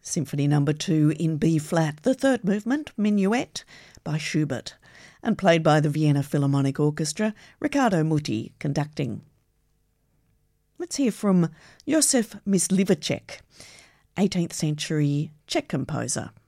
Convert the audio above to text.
Symphony No. 2 in B-flat, the third movement, Minuet, by Schubert, and played by the Vienna Philharmonic Orchestra, Riccardo Muti conducting. Let's hear from Josef Myslivacek, 18th century Czech composer.